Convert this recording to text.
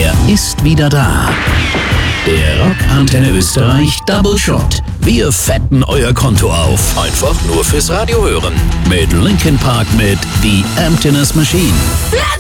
Er ist wieder da. Der Rock Antenne Österreich Double Shot. Wir fetten euer Konto auf. Einfach nur fürs Radio hören. Mit Linkin Park mit The Emptiness Machine.